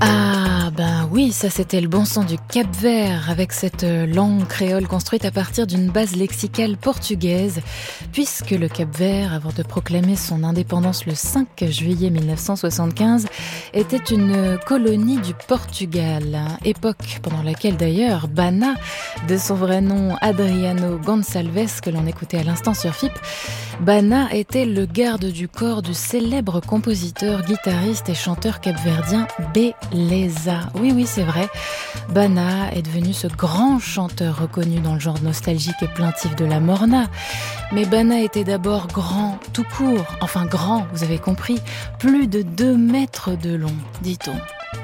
Ah ben oui, ça c'était le bon son du Cap-Vert, avec cette langue créole construite à partir d'une base lexicale portugaise, puisque le Cap-Vert, avant de proclamer son indépendance le 5 juillet 1975, était une colonie du Portugal, époque pendant laquelle d'ailleurs Bana, de son vrai nom Adriano Gonçalves, que l'on écoutait à l'instant sur FIP, Bana était le garde du corps du célèbre compositeur, guitariste et chanteur capverdien Beleza. Oui, c'est vrai. Bana est devenu ce grand chanteur reconnu dans le genre nostalgique et plaintif de la morna. Mais Bana était d'abord grand, tout court. Enfin grand, vous avez compris. Plus de 2 mètres de long, dit-on.